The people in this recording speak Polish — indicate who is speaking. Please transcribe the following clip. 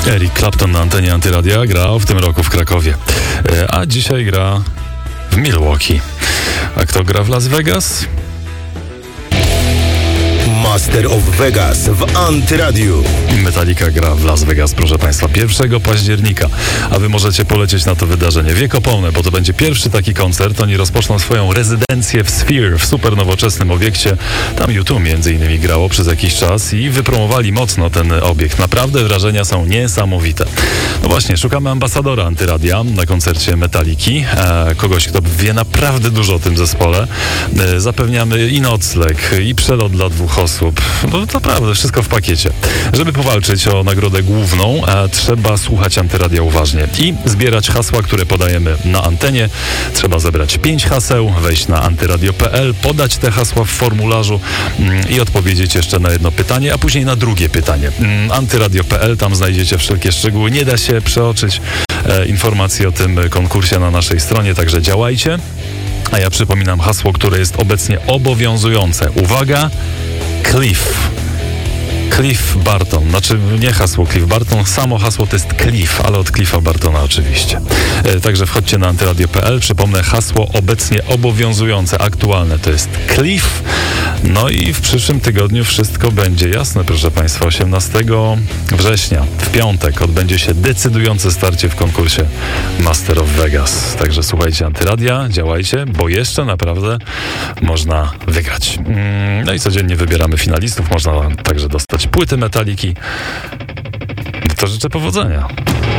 Speaker 1: Eric Clapton na antenie Antyradia grał w tym roku w Krakowie, a dzisiaj gra w Milwaukee. A kto gra w Las Vegas?
Speaker 2: Master of Vegas w Antyradiu.
Speaker 1: Metallica gra w Las Vegas, proszę Państwa, 1 października. A Wy możecie polecieć na to wydarzenie wiekopomne, bo to będzie pierwszy taki koncert. Oni rozpoczną swoją rezydencję w Sphere, w super nowoczesnym obiekcie. Tam U2 między innymi grało przez jakiś czas i wypromowali mocno ten obiekt. Naprawdę wrażenia są niesamowite. No właśnie, szukamy ambasadora Antyradia na koncercie Metalliki. Kogoś, kto wie naprawdę dużo o tym zespole. Zapewniamy i nocleg, i przelot dla 2 osób. No to naprawdę, wszystko w pakiecie. Żeby powalczyć o nagrodę główną, trzeba słuchać Antyradia uważnie i zbierać hasła, które podajemy na antenie. Trzeba zebrać 5 haseł, wejść na antyradio.pl, podać te hasła w formularzu i odpowiedzieć jeszcze na jedno pytanie, a później na drugie pytanie. Antyradio.pl, tam znajdziecie wszelkie szczegóły. Nie da się przeoczyć informacji o tym konkursie na naszej stronie, także działajcie. A ja przypominam hasło, które jest obecnie obowiązujące. Uwaga! Cliff Barton. Znaczy nie hasło Cliff Barton, samo hasło to jest Cliff, ale od Cliffa Bartona oczywiście. Także wchodźcie na antyradio.pl. Przypomnę, hasło obecnie obowiązujące, aktualne to jest Cliff. No i w przyszłym tygodniu wszystko będzie jasne, proszę Państwa. 18 września, w piątek, odbędzie się decydujące starcie w konkursie Master of Vegas. Także słuchajcie Antyradia, działajcie, bo jeszcze naprawdę można wygrać. No i codziennie wybieramy finalistów. Można także dostać płyty Metalliki. To życzę powodzenia.